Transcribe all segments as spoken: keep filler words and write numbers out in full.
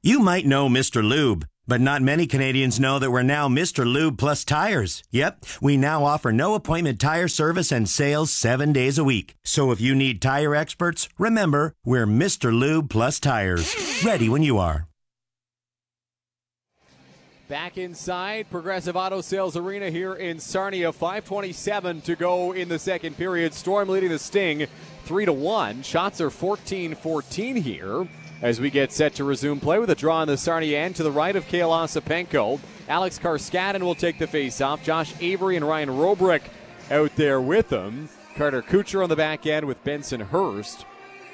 You might know Mister Lube, but not many Canadians know that we're now Mister Lube Plus Tires. Yep, we now offer no appointment tire service and sales seven days a week. So if you need tire experts, remember, we're Mister Lube Plus Tires. Ready when you are. Back inside Progressive Auto Sales Arena here in Sarnia. five twenty-seven to go in the second period. Storm leading the Sting three to one. Shots are fourteen fourteen here as we get set to resume play with a draw on the Sarnia end to the right of Kale Ossipenko. Alex Karskaden will take the face-off. Josh Avery and Ryan Robrick out there with him. Carter Kucher on the back end with Benson Hurst.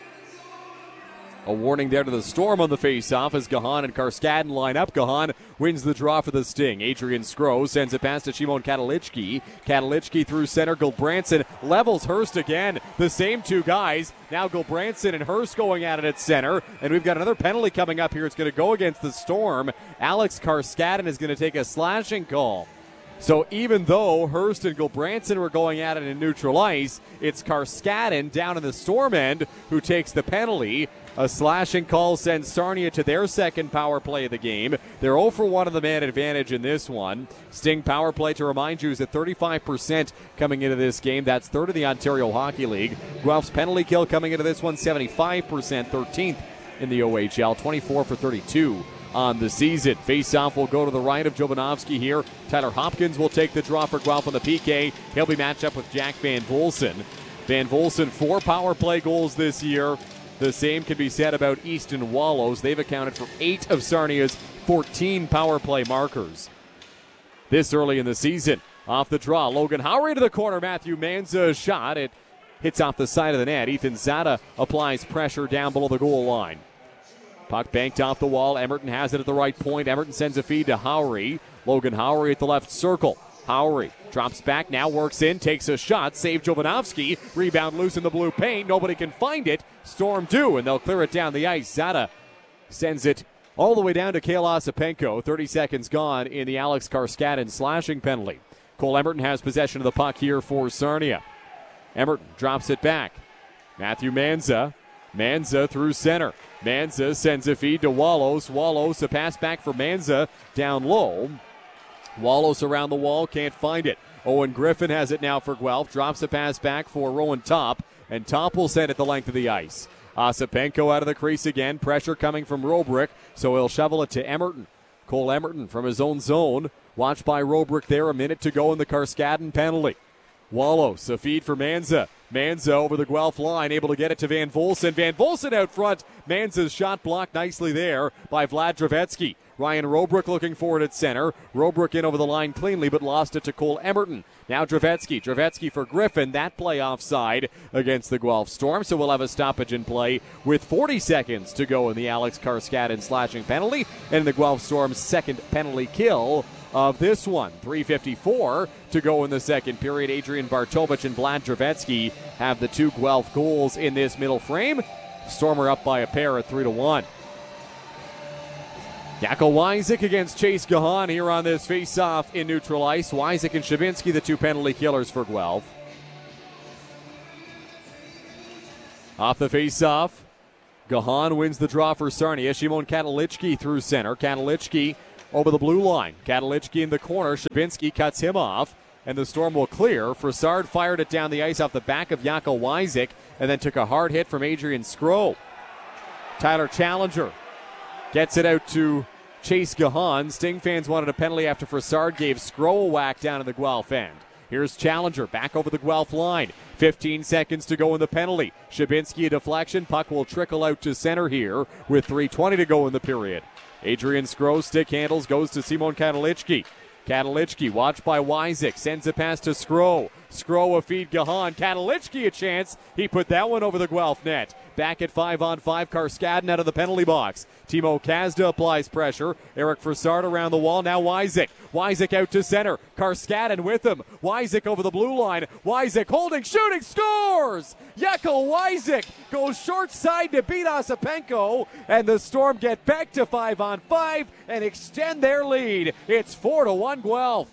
A warning there to the Storm on the face-off as Gahan and Karskaden line up. Gahan wins the draw for the Sting. Adrian Skro sends it past to Shimon Katalichki. Katalichki through center. Gulbranson levels Hurst again. The same two guys. Now Gulbranson and Hurst going at it at center. And we've got another penalty coming up here. It's going to go against the Storm. Alex Karskaden is going to take a slashing call. So even though Hurst and Gulbranson were going at it in neutral ice, it's Karskaden down in the Storm end who takes the penalty. A slashing call sends Sarnia to their second power play of the game. They're zero for one on the man advantage in this one. Sting power play, to remind you, is at thirty-five percent coming into this game. That's third in the Ontario Hockey League. Guelph's penalty kill coming into this one, seventy-five percent, thirteenth in the O H L, twenty-four for thirty-two on the season. Face-off will go to the right of Jovanovski here. Tyler Hopkins will take the draw for Guelph on the P K. He'll be matched up with Jack Van Volsen. Van Volsen, four power play goals this year. The same can be said about Easton Wallows. They've accounted for eight of Sarnia's fourteen power play markers this early in the season. Off the draw, Logan Howery to the corner. Matthew Manza shot. It hits off the side of the net. Ethan Zada applies pressure down below the goal line. Puck banked off the wall. Emerton has it at the right point. Emerton sends a feed to Howery. Logan Howery at the left circle. Howery drops back, now works in, takes a shot, save Jovanovski, rebound loose in the blue paint, nobody can find it, Storm do, and they'll clear it down the ice. Zada sends it all the way down to Kale Ossipenko, thirty seconds gone in the Alex Karskaden slashing penalty. Cole Emerton has possession of the puck here for Sarnia. Emerton drops it back. Matthew Manza, Manza through center. Manza sends a feed to Wallows, Wallows a pass back for Manza down low. Wallows around the wall, can't find it. Owen Griffin has it now for Guelph. Drops a pass back for Rowan Top, and Top will send it the length of the ice. Ossipenko out of the crease again. Pressure coming from Robrick, so he'll shovel it to Emerton. Cole Emerton from his own zone. Watched by Robrick there. A minute to go in the Karskaden penalty. Wallows, a feed for Manza. Manza over the Guelph line, able to get it to Van Volsen. Van Volsen out front. Manza's shot blocked nicely there by Vlad Dravetsky. Ryan Robrick looking forward at center. Robrick in over the line cleanly, but lost it to Cole Emerton. Now Dravetsky. Dravetsky for Griffin. That play offside against the Guelph Storm, so we'll have a stoppage in play with forty seconds to go in the Alex Karskaden slashing penalty, and the Guelph Storm's second penalty kill of this one. three fifty-four to go in the second period. Adrian Bartovich and Vlad Dravetsky have the two Guelph goals in this middle frame. Storm are up by a pair at three to one. Jakob Wyzik against Chase Gahan here on this face-off in neutral ice. Wyzik and Shabinsky, the two penalty killers for Guelph. Off the face-off, Gahan wins the draw for Sarnia. Shimon Katalichki through center. Katalichki over the blue line. Katalichki in the corner. Shabinsky cuts him off, and the Storm will clear. Frossard fired it down the ice off the back of Jakob Wyzik, and then took a hard hit from Adrian Skro. Tyler Challenger gets it out to Chase Gahan. Sting fans wanted a penalty after Frossard gave Skro a whack down in the Guelph end. Here's Challenger back over the Guelph line. fifteen seconds to go in the penalty. Shabinsky a deflection. Puck will trickle out to center here with three twenty to go in the period. Adrian Skro stick handles, goes to Simon Katalichki. Katalichki watched by Wyzik. Sends a pass to Skro. Skro a feed Gahan. Katalichki a chance. He put that one over the Guelph net. Back at five on five, Karskaden out of the penalty box. Timo Kazda applies pressure. Eric Frossard around the wall. Now Wyzik. Wyzik out to center. Karskaden with him. Wyzik over the blue line. Wyzik holding, shooting, scores! Jakob Wyzik goes short side to beat Ossipenko, and the Storm get back to five on five and extend their lead. It's four to one Guelph.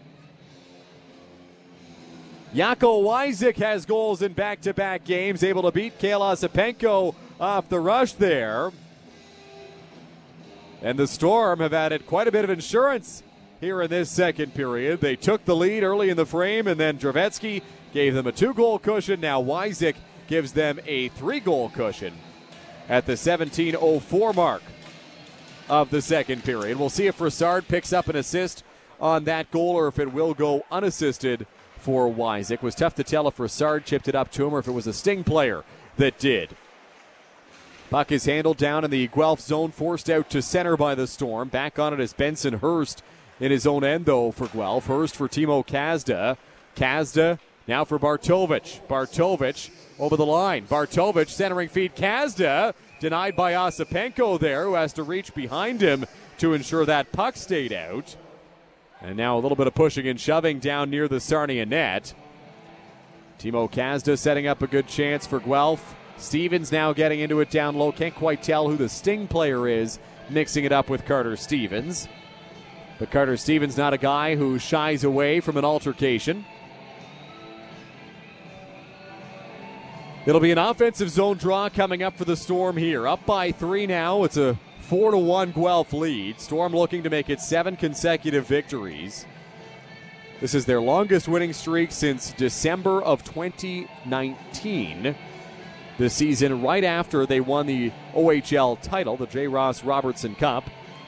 Jakob Wyzik has goals in back-to-back games, able to beat Kale Ossipenko off the rush there. And the Storm have added quite a bit of insurance here in this second period. They took the lead early in the frame, and then Dravetsky gave them a two-goal cushion. Now Wyzik gives them a three-goal cushion at the seventeen oh four mark of the second period. We'll see if Brassard picks up an assist on that goal or if it will go unassisted for Wyzik. It was tough to tell if Brassard chipped it up to him or if it was a Sting player that did. Puck is handled down in the Guelph zone, forced out to center by the Storm. Back on it is Benson Hurst in his own end, though, for Guelph. Hurst for Timo Kazda. Kazda now for Bartovich. Bartovich over the line. Bartovich centering feed. Kazda denied by Osipenko there, who has to reach behind him to ensure that puck stayed out. And now a little bit of pushing and shoving down near the Sarnia net. Timo Kazda setting up a good chance for Guelph. Stevens now getting into it down low. Can't quite tell who the Sting player is, mixing it up with Carter Stevens. But Carter Stevens not a guy who shies away from an altercation. It'll be an offensive zone draw coming up for the Storm here. Up by three now. It's a four to one Guelph lead. Storm looking to make it seven consecutive victories. This is their longest winning streak since December of twenty nineteen. The season right after they won the O H L title, the J. Ross Robertson Cup.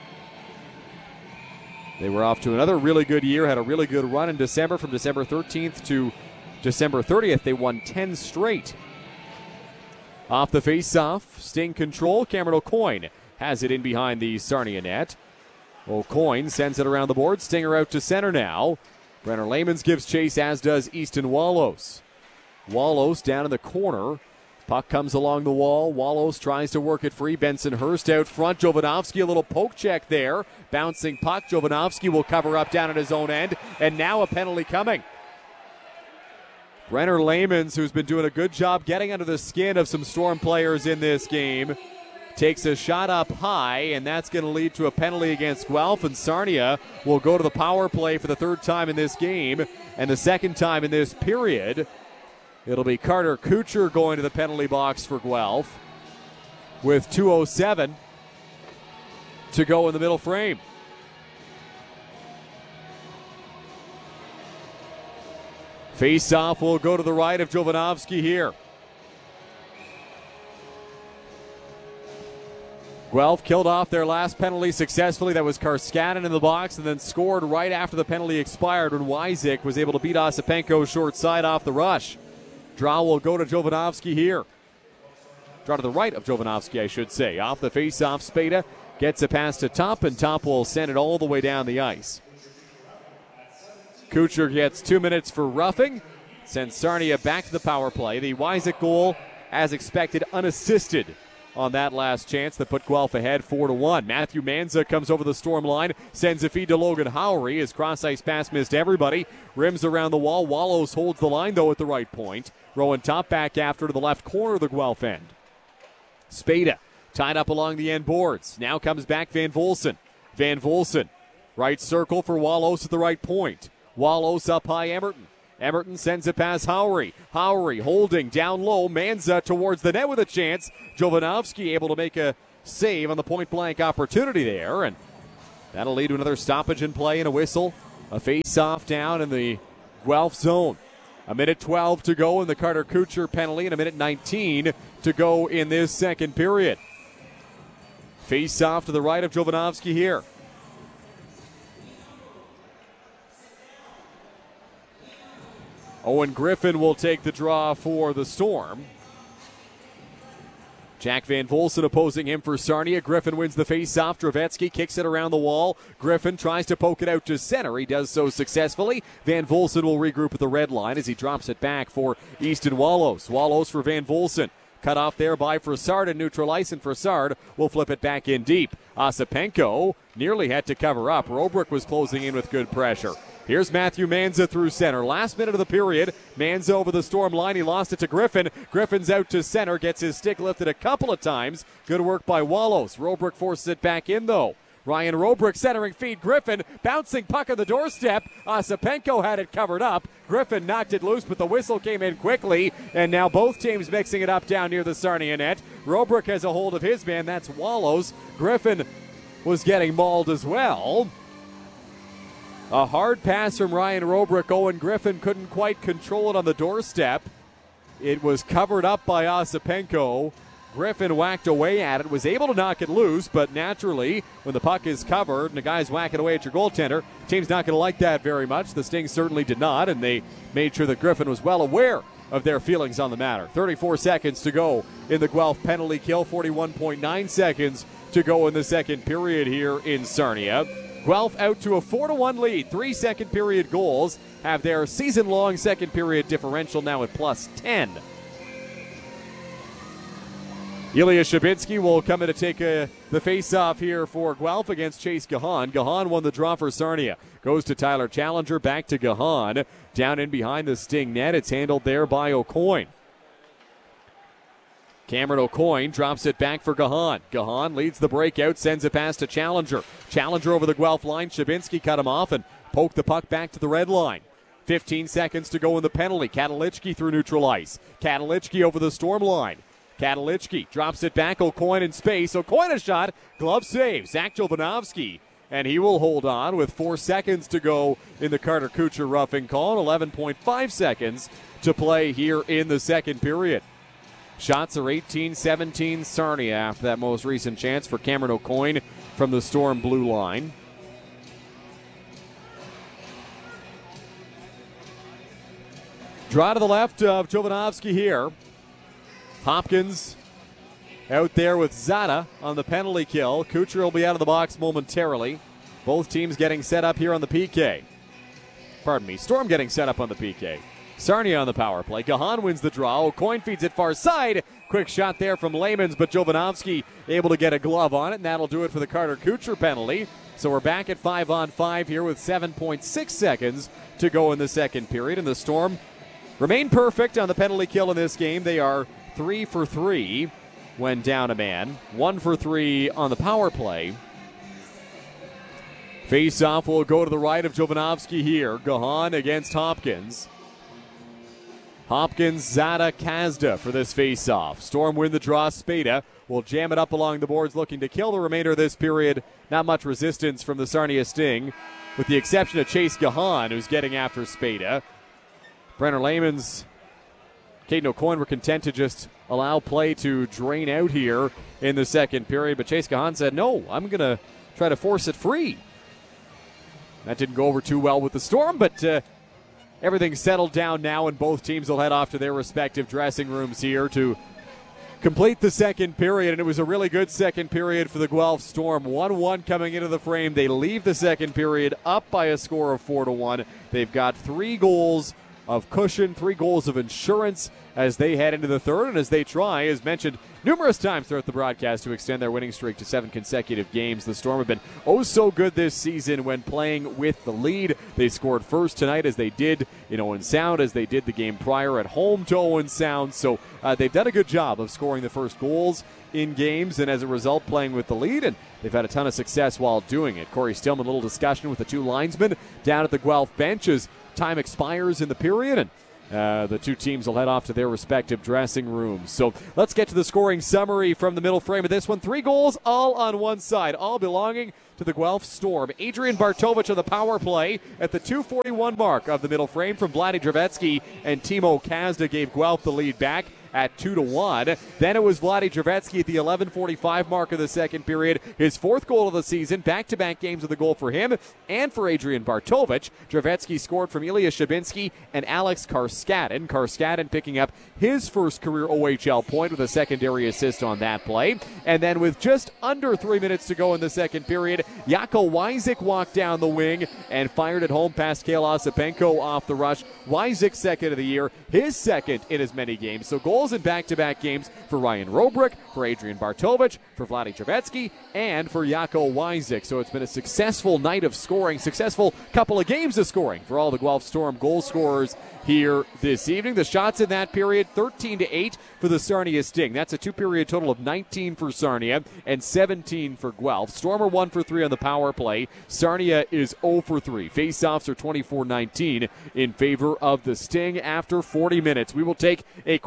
They were off to another really good year, had a really good run in December. From December thirteenth to December thirtieth, they won ten straight. Off the face-off, Sting control, Cameron O'Coin has it in behind the Sarnia net. O'Coin sends it around the board, Stinger out to center now. Brenner Lamans gives chase, as does Easton Wallos. Wallos down in the corner. Puck comes along the wall. Wallos tries to work it free. Benson Hurst out front. Jovanovski, a little poke check there. Bouncing puck. Jovanovski will cover up down at his own end. And now a penalty coming. Brenner Lamans, who's been doing a good job getting under the skin of some Storm players in this game, takes a shot up high, and that's going to lead to a penalty against Guelph. And Sarnia will go to the power play for the third time in this game and the second time in this period. It'll be Carter Kucher going to the penalty box for Guelph with two oh seven to go in the middle frame. Face-off will go to the right of Jovanovski here. Guelph killed off their last penalty successfully. That was Karskanen in the box, and then scored right after the penalty expired when Wyzik was able to beat Osipenko short side off the rush. Draw will go to Jovanovski here. Draw to the right of Jovanovski, I should say. Off the face-off, Spada gets a pass to Top, and Top will send it all the way down the ice. Kucher gets two minutes for roughing. Sends Sarnia back to the power play. The Wyzik goal, as expected, unassisted on that last chance that put Guelph ahead four to one. Matthew Manza comes over the Storm line, sends a feed to Logan Howery. His cross-ice pass missed everybody. Rims around the wall. Wallos holds the line, though, at the right point. Rowan Top back after to the left corner of the Guelph end. Spada tied up along the end boards. Now comes back Van Volson. Van Volson, right circle for Wallos at the right point. Wallos up high, Emerton. Emerton sends it past Howery. Howery holding down low. Manza towards the net with a chance. Jovanovski able to make a save on the point-blank opportunity there. And that'll lead to another stoppage in play and a whistle. A face-off down in the Guelph zone. A minute twelve to go in the Carter Kucher penalty and a minute nineteen to go in this second period. Face-off to the right of Jovanovski here. Owen Griffin will take the draw for the Storm. Jack Van Volson opposing him for Sarnia. Griffin wins the face-off. Dravetsky kicks it around the wall. Griffin tries to poke it out to center. He does so successfully. Van Volson will regroup at the red line as he drops it back for Easton Wallos. Wallos for Van Volson. Cut off there by Brassard and neutral ice, and Brassard will flip it back in deep. Osipenko nearly had to cover up. Robrick was closing in with good pressure. Here's Matthew Manza through center. Last minute of the period. Manza over the Storm line. He lost it to Griffin. Griffin's out to center. Gets his stick lifted a couple of times. Good work by Wallos. Robrick forces it back in, though. Ryan Robrick centering feed. Griffin bouncing puck on the doorstep. Osipenko had it covered up. Griffin knocked it loose, but the whistle came in quickly. And now both teams mixing it up down near the Sarnia net. Robrick has a hold of his man. That's Wallos. Griffin was getting mauled as well. A hard pass from Ryan Robrick. Owen Griffin couldn't quite control it on the doorstep. It was covered up by Osipenko. Griffin whacked away at it, was able to knock it loose, but naturally, when the puck is covered and the guy's whacking away at your goaltender, team's not going to like that very much. The Sting certainly did not, and they made sure that Griffin was well aware of their feelings on the matter. thirty-four seconds to go in the Guelph penalty kill, forty-one point nine seconds to go in the second period here in Sarnia. Guelph out to a four to one lead. Three second period goals have their season-long second period differential now at plus ten. Ilya Shabinski will come in to take a, the face-off here for Guelph against Chase Gahan. Gahan won the draw for Sarnia. Goes to Tyler Challenger, back to Gahan. Down in behind the Sting net. It's handled there by O'Coin. Cameron O'Coin drops it back for Gahan. Gahan leads the breakout, sends it past to Challenger. Challenger over the Guelph line. Shabinski cut him off and poked the puck back to the red line. fifteen seconds to go in the penalty. Katalichki through neutral ice. Katalichki over the Storm line. Katalichki drops it back. O'Coin in space. O'Coin a shot. Glove save. Zach Jovanovski. And he will hold on with four seconds to go in the Carter Kucher roughing call. eleven point five seconds to play here in the second period. Shots are eighteen seventeen Sarnia after that most recent chance for Cameron O'Coin from the Storm blue line. Draw to the left of Jovanovski here. Hopkins out there with Zada on the penalty kill. Kucher will be out of the box momentarily. Both teams getting set up here on the P K. Pardon me, Storm getting set up on the P K. Sarnia on the power play. Gahan wins the draw. O'Coin feeds it far side. Quick shot there from Layman's, but Jovanovski able to get a glove on it, and that'll do it for the Carter Kucher penalty. So we're back at five on five here with seven point six seconds to go in the second period, and the Storm remain perfect on the penalty kill in this game. They are three for three when down a man. One for three on the power play. Face-off will go to the right of Jovanovski here. Gahan against Hopkins. Hopkins, Zada, Kazda for this face-off. Storm win the draw. Spada will jam it up along the boards looking to kill the remainder of this period. Not much resistance from the Sarnia Sting, with the exception of Chase Gahan, who's getting after Spada. Brenner Layman's, Caden O'Coin were content to just allow play to drain out here in the second period, but Chase Gahan said, no, I'm going to try to force it free. That didn't go over too well with the Storm, but uh, everything's settled down now, and both teams will head off to their respective dressing rooms here to complete the second period, and it was a really good second period for the Guelph Storm. one one coming into the frame. They leave the second period up by a score of four to one. They've got three goals of cushion, three goals of insurance as they head into the third, and as they try, as mentioned numerous times throughout the broadcast, to extend their winning streak to seven consecutive games. The Storm have been oh so good this season when playing with the lead. They scored first tonight, as they did in Owen Sound, as they did the game prior at home to Owen Sound. So uh, they've done a good job of scoring the first goals in games, and as a result playing with the lead, and they've had a ton of success while doing it. Corey Stillman, a little discussion with the two linesmen down at the Guelph bench as time expires in the period, and Uh, the two teams will head off to their respective dressing rooms. So let's get to the scoring summary from the middle frame of this one. Three goals all on one side, all belonging to the Guelph Storm. Adrian Bartovich on the power play at the two forty-one mark of the middle frame from Vladdy Dravetsky, and Timo Kazda gave Guelph the lead back at two to one. Then it was Vladdy Dravetsky at the eleven forty-five mark of the second period. His fourth goal of the season. Back-to-back games with a goal for him and for Adrian Bartovich. Dravetsky scored from Ilya Shabinski and Alex Karskadin. Karskadin picking up his first career O H L point with a secondary assist on that play. And then with just under three minutes to go in the second period, Jaco Wyzik walked down the wing and fired it home past Kale Osipenko off the rush. Wyzik second of the year, his second in as many games. So goals in back-to-back games for Ryan Robrick, for Adrian Bartovich, for Vladdy Dravetsky, and for Jaco Wyzik. So it's been a successful night of scoring, successful couple of games of scoring for all the Guelph Storm goal scorers here this evening. The shots in that period, thirteen to eight for the Sarnia Sting. That's a two-period total of nineteen for Sarnia and seventeen for Guelph. Storm are one for three on the power play. Sarnia is zero for three. Face-offs are twenty-four nineteen in favor of the Sting after forty minutes. We will take a quick break.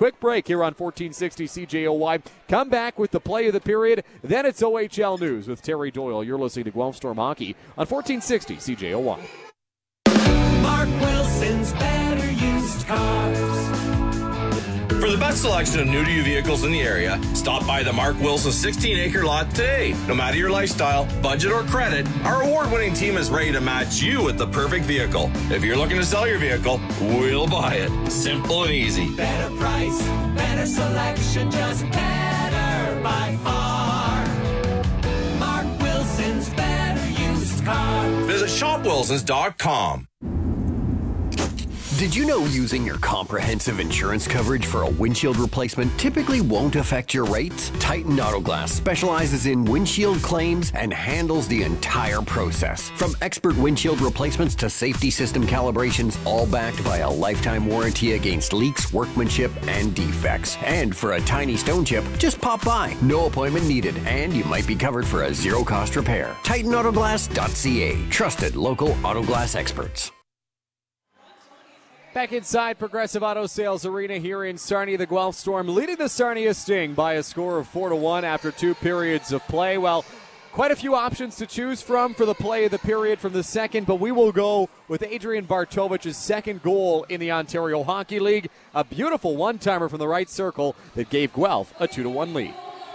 break here on fourteen sixty C J O Y. Come back with the play of the period. Then it's O H L News with Terry Doyle. You're listening to Guelph Storm Hockey on fourteen sixty C J O Y. Mark Wilson's Better Used Cars. For the best selection of new-to-you vehicles in the area, stop by the Mark Wilson sixteen-acre lot today. No matter your lifestyle, budget, or credit, our award-winning team is ready to match you with the perfect vehicle. If you're looking to sell your vehicle, we'll buy it. Simple and easy. Better price, better selection, just better by far. Mark Wilson's Better Used Cars. Visit shop wilsons dot com. Did you know using your comprehensive insurance coverage for a windshield replacement typically won't affect your rates? Titan Auto Glass specializes in windshield claims and handles the entire process. From expert windshield replacements to safety system calibrations, all backed by a lifetime warranty against leaks, workmanship, and defects. And for a tiny stone chip, just pop by. No appointment needed, and you might be covered for a zero-cost repair. Titan Auto Glass dot C A. Trusted local auto glass experts. Back inside Progressive Auto Sales Arena here in Sarnia, the Guelph Storm leading the Sarnia Sting by a score of four to one after two periods of play. Well, quite a few options to choose from for the play of the period from the second, but we will go with Adrian Bartovich's second goal in the Ontario Hockey League. A beautiful one-timer from the right circle that gave Guelph a two to one lead.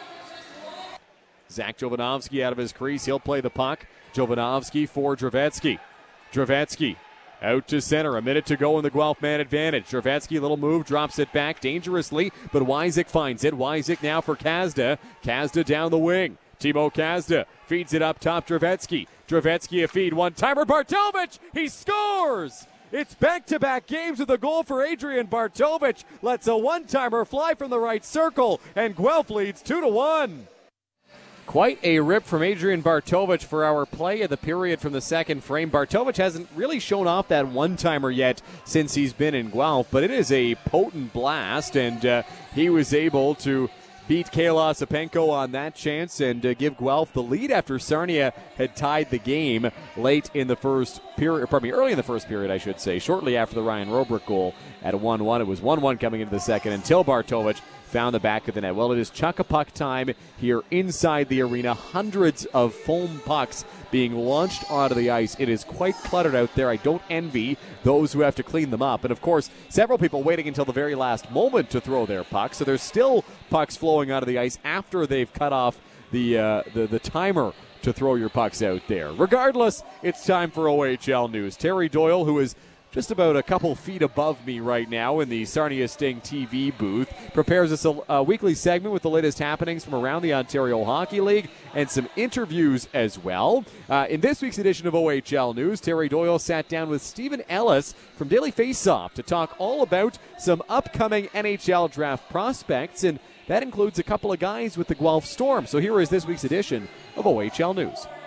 Zach Jovanovski out of his crease. He'll play the puck. Jovanovski for Dravetsky. Dravetsky out to center. A minute to go in the Guelph man advantage. Dravetsky, little move, drops it back dangerously, but Wysick finds it. Wysick now for Kazda. Kazda down the wing. Timo Kazda feeds it up top. Dravetsky. Dravetsky a feed. One-timer. Bartovich! He scores! It's back-to-back games with a goal for Adrian Bartovich. Lets a one-timer fly from the right circle, and Guelph leads two to one. Quite a rip from Adrian Bartovich for our play of the period from the second frame. Bartovich hasn't really shown off that one-timer yet since he's been in Guelph, but it is a potent blast, and uh, he was able to beat Kayla Sapenko on that chance and uh, give Guelph the lead after Sarnia had tied the game late in the first period, pardon me, early in the first period, I should say, shortly after the Ryan Robrick goal at one one. It was one one coming into the second until Bartovich found the back of the net. Well, it is chuck-a-puck time here inside the arena. Hundreds of foam pucks being launched onto the ice. It is quite cluttered out there. I don't envy those who have to clean them up. And, of course, several people waiting until the very last moment to throw their pucks. So there's still pucks flowing out of the ice after they've cut off the, uh, the, the timer to throw your pucks out there. Regardless, it's time for O H L News. Terry Doyle, who is just about a couple feet above me right now in the Sarnia Sting T V booth, prepares us a, a weekly segment with the latest happenings from around the Ontario Hockey League and some interviews as well. Uh, in this week's edition of O H L News, Terry Doyle sat down with Stephen Ellis from Daily Faceoff to talk all about some upcoming N H L draft prospects, and that includes a couple of guys with the Guelph Storm. So here is this week's edition of O H L News.